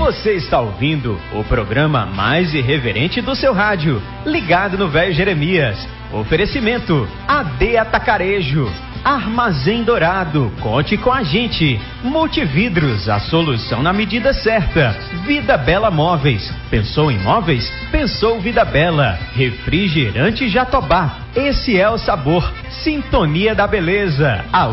Você está ouvindo o programa mais irreverente do seu rádio, ligado no Velho Jeremias. Oferecimento AD Atacarejo, Armazém Dourado, conte com a gente. Multividros, a solução na medida certa. Vida Bela Móveis, pensou em móveis? Pensou Vida Bela. Refrigerante Jatobá, esse é o sabor. Sintonia da Beleza.